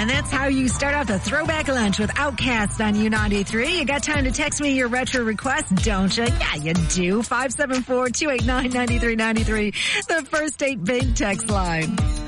And that's how you start off the throwback lunch with Outkast on U93. You got time to text me your retro request, don't you? Yeah, you do. 574-289-9393. The First Date Big text line.